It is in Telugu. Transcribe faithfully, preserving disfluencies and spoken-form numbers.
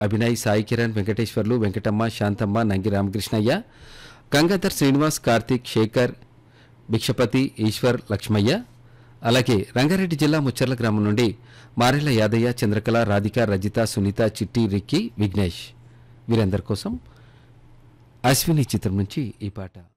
అభినయ్, సాయి కిరణ్, వెంకటేశ్వర్లు, వెంకటమ్మ, శాంతమ్మ, నంగి రామకృష్ణయ్య, గంగాధర్, శ్రీనివాస్, కార్తీక్, శేఖర్, భిక్షపతి, ఈశ్వర్, లక్ష్మయ్య. అలాగే రంగారెడ్డి జిల్లా ముచ్చర్ల గ్రామం నుండి మారెళ్ల యాదయ్య, చంద్రకళ, రాధిక, రజిత, సునీత, చిట్టి, రిక్కి, విఘ్నేష్ వీరందరి కోసం అశ్విని చిత్రం నుంచి ఈ పాట.